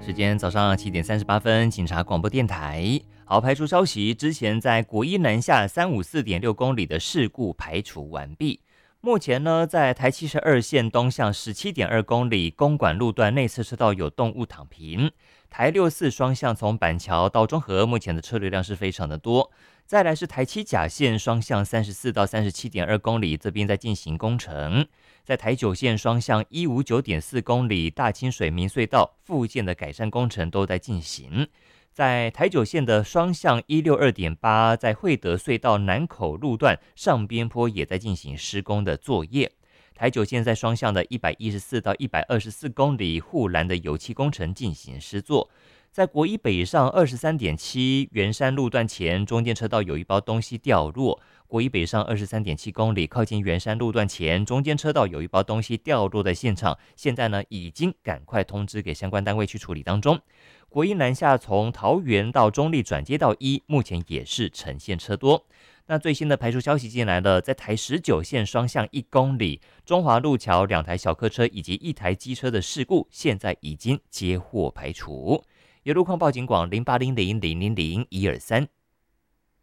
时间早上7点38分，警察广播电台。好，排除消息，之前在国一南下354.6公里的事故排除完毕。目前呢，在台72线东向17.2公里公馆路段内侧车道有动物躺平。台64双向从板桥到中和，目前的车流量是非常的多。再来是台7甲线双向34到37.2公里，这边在进行工程。在台9线双向159.4公里大清水明隧道附件的改善工程都在进行。在台9线的双向162.8，在惠德隧道南口路段上边坡也在进行施工的作业。台9线在双向的114到124公里护栏的油漆工程进行施作。在国一北上23.7圆山路段前，中间车道有一包东西掉落。国一北上23.7公里，靠近圆山路段前，中间车道有一包东西掉落的现场，现在呢已经赶快通知给相关单位去处理当中。国一南下从桃园到中立转接道1，目前也是呈现车多。那最新的排除消息进来了，在台19线双向1公里，中华路桥2台小客车以及1台机车的事故，现在已经接获排除。有路况报警广0800000123。